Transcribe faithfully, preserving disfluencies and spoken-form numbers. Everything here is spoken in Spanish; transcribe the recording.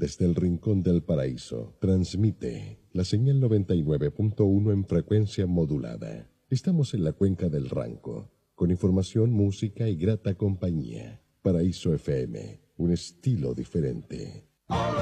desde el rincón del paraíso, transmite la señal noventa y nueve punto uno en frecuencia modulada. Estamos en la cuenca del Ranco, con información, música y grata compañía. Paraíso F M, un estilo diferente.